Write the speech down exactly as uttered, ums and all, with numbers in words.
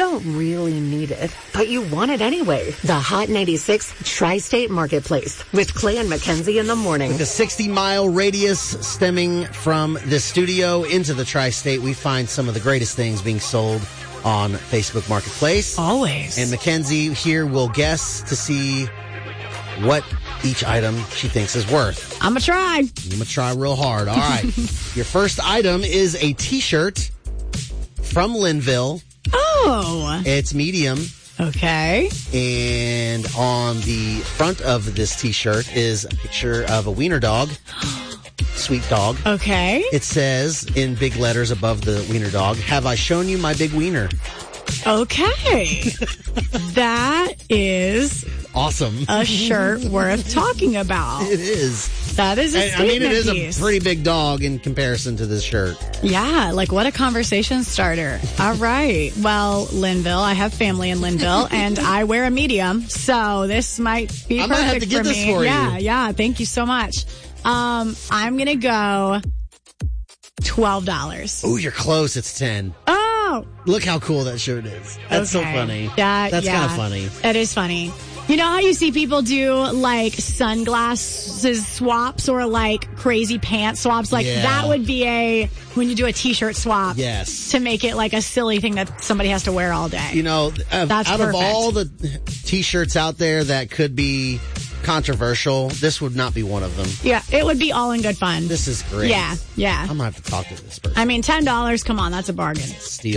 don't really need it, but you want it anyway. The Hot ninety-six Tri-State Marketplace with Clay and Mackenzie in the morning. With a sixty-mile radius stemming from the studio into the Tri-State, we find some of the greatest things being sold on Facebook Marketplace. Always. And Mackenzie here will guess to see what each item she thinks is worth. I'm going to try. I'm going to try real hard. All right. Your first item is a T-shirt from Linville. Oh. It's medium. Okay. And on the front of this T-shirt is a picture of a wiener dog. Sweet dog. Okay. It says in big letters above the wiener dog, "Have I shown you my big wiener?" Okay. That is awesome. A shirt worth talking about. It is. That is a I mean, it is piece. a pretty big dog in comparison to this shirt. Yeah, like what a conversation starter. All right. Well, Linville, I have family in Linville, and I wear a medium, so this might be I perfect might have to get for this me. for yeah, you. yeah. Thank you so much. Um, I'm gonna go twelve dollars. Oh, you're close. It's ten. Oh, look how cool that shirt is. That's okay. so funny. Yeah, that's yeah. kind of funny. It is funny. You know how you see people do like sunglasses swaps or like crazy pants swaps? Like Yeah. that would be a, when you do a t-shirt swap. Yes. To make it like a silly thing that somebody has to wear all day. You know, of, That's out perfect. of all the T-shirts out there that could be controversial, this would not be one of them. Yeah, it would be all in good fun. This is great. Yeah, yeah. I'm going to have to talk to this person. I mean, ten dollars, come on, that's a bargain. Steal.